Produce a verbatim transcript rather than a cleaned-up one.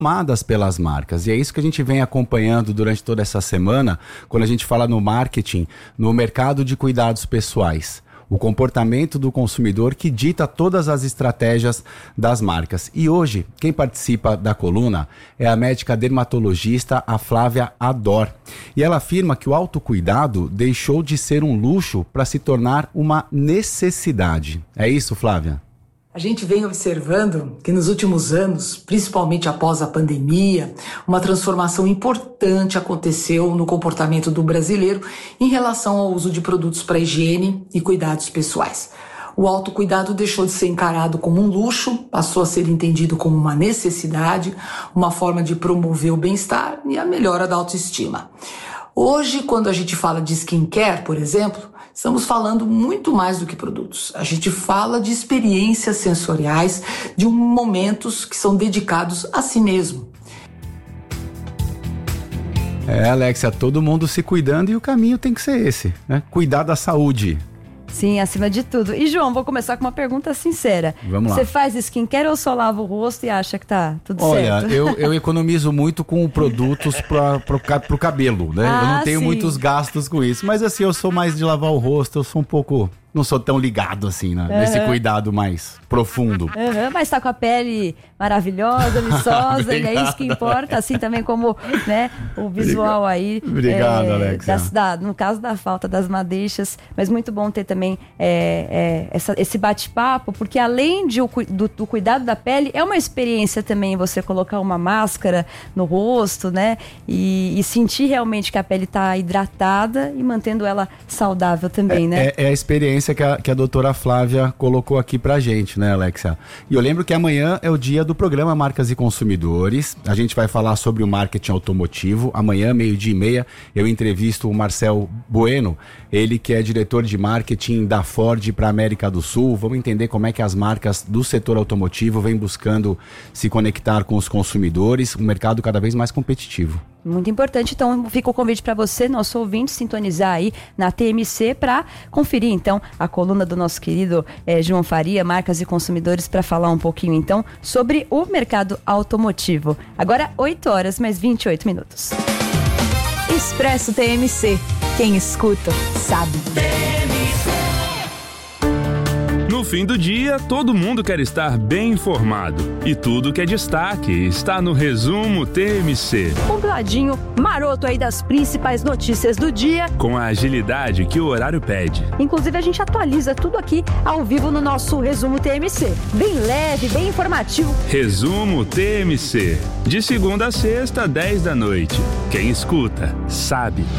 tomadas pelas marcas. E é isso que a gente vem acompanhando durante toda essa semana, quando a gente fala no marketing, no mercado de cuidados pessoais. O comportamento do consumidor que dita todas as estratégias das marcas. E hoje, quem participa da coluna é a médica dermatologista, a Flávia Ador. E ela afirma que o autocuidado deixou de ser um luxo para se tornar uma necessidade. É isso, Flávia? A gente vem observando que nos últimos anos, principalmente após a pandemia, uma transformação importante aconteceu no comportamento do brasileiro em relação ao uso de produtos para higiene e cuidados pessoais. O autocuidado deixou de ser encarado como um luxo, passou a ser entendido como uma necessidade, uma forma de promover o bem-estar e a melhora da autoestima. Hoje, quando a gente fala de skincare, por exemplo, estamos falando muito mais do que produtos. A gente fala de experiências sensoriais, de momentos que são dedicados a si mesmo. É, Alexia, todo mundo se cuidando e o caminho tem que ser esse, né? Cuidar da saúde. Sim, acima de tudo. E, João, vou começar com uma pergunta sincera. Vamos lá. Você faz skincare ou só lava o rosto e acha que tá tudo Olha, certo? Olha, eu, eu economizo muito com produtos para o cabelo, né? Ah, eu não tenho sim. muitos gastos com isso. Mas assim, eu sou mais de lavar o rosto, eu sou um pouco... Não sou tão ligado assim, né? Uhum. Nesse cuidado mais profundo. Uhum, mas tá com a pele maravilhosa, viçosa, e é isso que importa, assim também como, né, o visual aí. Obrigado, é, Alexia. Das, da, no caso da falta das madeixas, mas muito bom ter também é, é, essa, esse bate-papo, porque além de, do, do cuidado da pele, é uma experiência também você colocar uma máscara no rosto, né, e, e sentir realmente que a pele tá hidratada e mantendo ela saudável também, é, né? É, é a experiência que a, que a doutora Flávia colocou aqui pra gente, né, Alexia? E eu lembro que amanhã é o dia do programa Marcas e Consumidores. A gente vai falar sobre o marketing automotivo. Amanhã, meio-dia e meia, eu entrevisto o Marcel Bueno, ele que é diretor de marketing da Ford para a América do Sul. Vamos entender como é que as marcas do setor automotivo vêm buscando se conectar com os consumidores, um mercado cada vez mais competitivo. Muito importante, então fica o convite para você, nosso ouvinte, sintonizar aí na T M C para conferir então a coluna do nosso querido eh, João Faria, Marcas e Consumidores, para falar um pouquinho então sobre o mercado automotivo. Agora oito horas mais vinte e oito minutos. Expresso T M C, quem escuta sabe. No fim do dia, todo mundo quer estar bem informado. E tudo que é destaque está no Resumo T M C. Compladinho, maroto aí das principais notícias do dia. Com a agilidade que o horário pede. Inclusive, a gente atualiza tudo aqui ao vivo no nosso Resumo T M C. Bem leve, bem informativo. Resumo T M C. De segunda a sexta, dez da noite. Quem escuta, sabe.